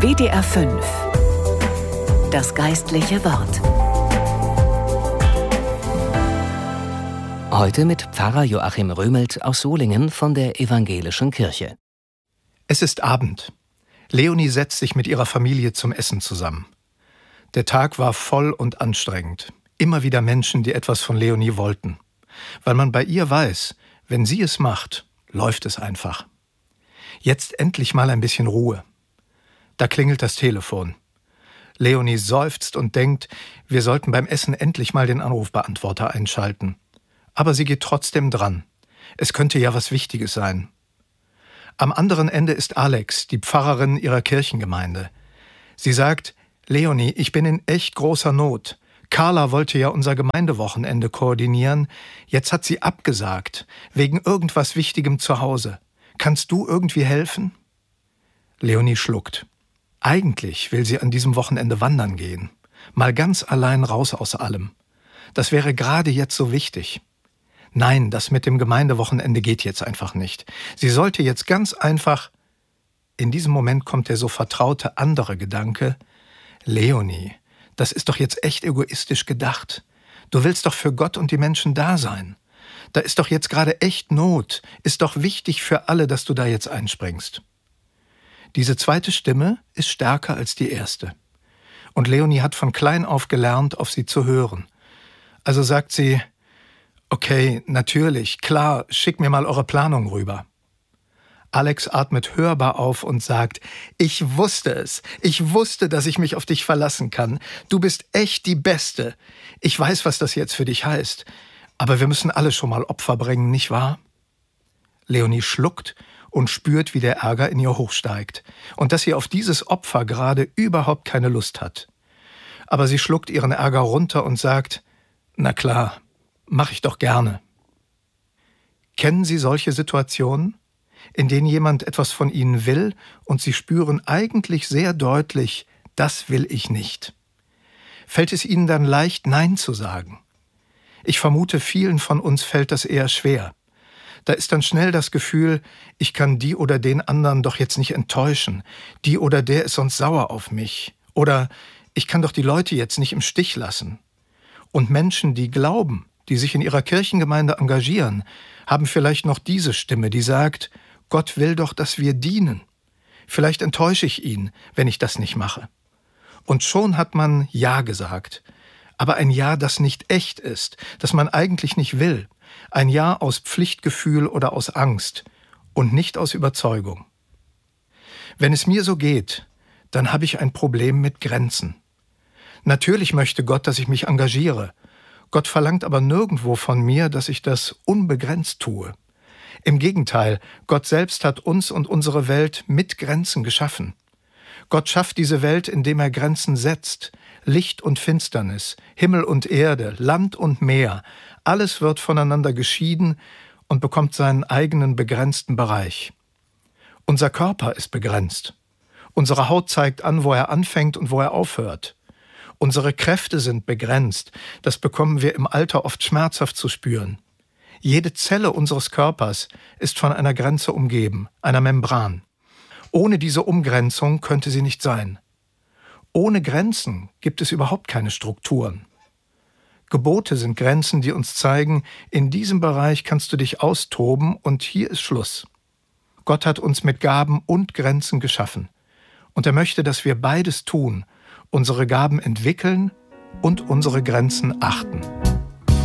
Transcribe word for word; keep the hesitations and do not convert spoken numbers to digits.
W D R fünf. Das geistliche Wort. Heute mit Pfarrer Joachim Römelt aus Solingen von der Evangelischen Kirche. Es ist Abend. Leonie setzt sich mit ihrer Familie zum Essen zusammen. Der Tag war voll und anstrengend. Immer wieder Menschen, die etwas von Leonie wollten. Weil man bei ihr weiß, wenn sie es macht, läuft es einfach. Jetzt endlich mal ein bisschen Ruhe. Da klingelt das Telefon. Leonie seufzt und denkt, wir sollten beim Essen endlich mal den Anrufbeantworter einschalten. Aber sie geht trotzdem dran. Es könnte ja was Wichtiges sein. Am anderen Ende ist Alex, die Pfarrerin ihrer Kirchengemeinde. Sie sagt, Leonie, ich bin in echt großer Not. Carla wollte ja unser Gemeindewochenende koordinieren. Jetzt hat sie abgesagt, wegen irgendwas Wichtigem zu Hause. Kannst du irgendwie helfen? Leonie schluckt. Eigentlich will sie an diesem Wochenende wandern gehen. Mal ganz allein raus aus allem. Das wäre gerade jetzt so wichtig. Nein, das mit dem Gemeindewochenende geht jetzt einfach nicht. Sie sollte jetzt ganz einfach... In diesem Moment kommt der so vertraute andere Gedanke. Leonie, das ist doch jetzt echt egoistisch gedacht. Du willst doch für Gott und die Menschen da sein. Da ist doch jetzt gerade echt Not. Ist doch wichtig für alle, dass du da jetzt einspringst. Diese zweite Stimme ist stärker als die erste. Und Leonie hat von klein auf gelernt, auf sie zu hören. Also sagt sie, okay, natürlich, klar, schick mir mal eure Planung rüber. Alex atmet hörbar auf und sagt, ich wusste es, ich wusste, dass ich mich auf dich verlassen kann. Du bist echt die Beste. Ich weiß, was das jetzt für dich heißt. Aber wir müssen alle schon mal Opfer bringen, nicht wahr? Leonie schluckt und spürt, wie der Ärger in ihr hochsteigt und dass sie auf dieses Opfer gerade überhaupt keine Lust hat. Aber sie schluckt ihren Ärger runter und sagt, na klar, mach ich doch gerne. Kennen Sie solche Situationen, in denen jemand etwas von Ihnen will und Sie spüren eigentlich sehr deutlich, das will ich nicht? Fällt es Ihnen dann leicht, Nein zu sagen? Ich vermute, vielen von uns fällt das eher schwer. Da ist dann schnell das Gefühl, ich kann die oder den anderen doch jetzt nicht enttäuschen. Die oder der ist sonst sauer auf mich. Oder ich kann doch die Leute jetzt nicht im Stich lassen. Und Menschen, die glauben, die sich in ihrer Kirchengemeinde engagieren, haben vielleicht noch diese Stimme, die sagt, Gott will doch, dass wir dienen. Vielleicht enttäusche ich ihn, wenn ich das nicht mache. Und schon hat man Ja gesagt. Aber ein Ja, das nicht echt ist, das man eigentlich nicht will. Ein Ja aus Pflichtgefühl oder aus Angst und nicht aus Überzeugung. Wenn es mir so geht, dann habe ich ein Problem mit Grenzen. Natürlich möchte Gott, dass ich mich engagiere. Gott verlangt aber nirgendwo von mir, dass ich das unbegrenzt tue. Im Gegenteil, Gott selbst hat uns und unsere Welt mit Grenzen geschaffen. Gott schafft diese Welt, indem er Grenzen setzt. Licht und Finsternis, Himmel und Erde, Land und Meer, alles wird voneinander geschieden und bekommt seinen eigenen begrenzten Bereich. Unser Körper ist begrenzt. Unsere Haut zeigt an, wo er anfängt und wo er aufhört. Unsere Kräfte sind begrenzt. Das bekommen wir im Alter oft schmerzhaft zu spüren. Jede Zelle unseres Körpers ist von einer Grenze umgeben, einer Membran. Ohne diese Umgrenzung könnte sie nicht sein. Ohne Grenzen gibt es überhaupt keine Strukturen. Gebote sind Grenzen, die uns zeigen, in diesem Bereich kannst du dich austoben und hier ist Schluss. Gott hat uns mit Gaben und Grenzen geschaffen. Und er möchte, dass wir beides tun, unsere Gaben entwickeln und unsere Grenzen achten.